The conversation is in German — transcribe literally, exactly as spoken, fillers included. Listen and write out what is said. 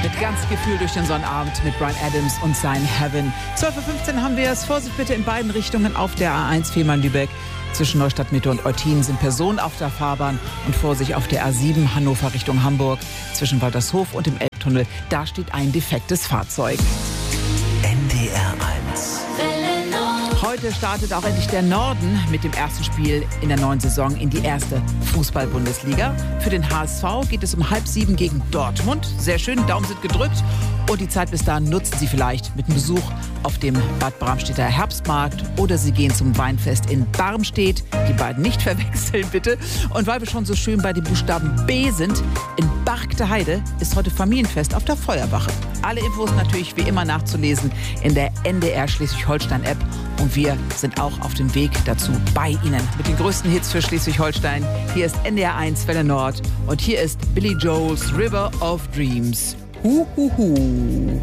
Mit ganz Gefühl durch den Sonnabend mit Bryan Adams und sein Heaven. zwölf Uhr fünfzehn haben wir es. Vorsicht bitte in beiden Richtungen auf der A eins Fehmarn-Lübeck. Zwischen Neustadt Mitte und Eutin sind Personen auf der Fahrbahn. Und Vorsicht auf der A sieben Hannover Richtung Hamburg. Zwischen Waltershof und dem Elbtunnel. Da steht ein defektes Fahrzeug. N D R eins. Heute startet auch endlich der Norden mit dem ersten Spiel in der neuen Saison in die erste Fußball-Bundesliga. Für den H S V geht es um halb sieben gegen Dortmund. Sehr schön, Daumen sind gedrückt. Und die Zeit bis dahin nutzen Sie vielleicht mit einem Besuch auf dem Bad Bramstedter Herbstmarkt oder Sie gehen zum Weinfest in Barmstedt. Die beiden nicht verwechseln, bitte. Und weil wir schon so schön bei dem Buchstaben B sind, in Bargteheide ist heute Familienfest auf der Feuerwache. Alle Infos natürlich wie immer nachzulesen in der N D R Schleswig-Holstein-App. Und wir sind auch auf dem Weg dazu bei Ihnen mit den größten Hits für Schleswig-Holstein. Hier ist N D R eins Welle Nord und hier ist Billy Joel's River of Dreams. Huhuhu.